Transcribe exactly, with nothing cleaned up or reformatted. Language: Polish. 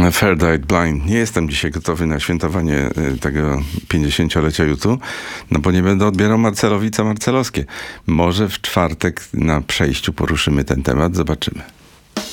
Fair Died Blind. Nie jestem dzisiaj gotowy na świętowanie tego pięćdziesięciolecia U dwa, no bo nie będę odbierał Marcelowi co marcelowskie. Może w czwartek na przejściu poruszymy ten temat, zobaczymy.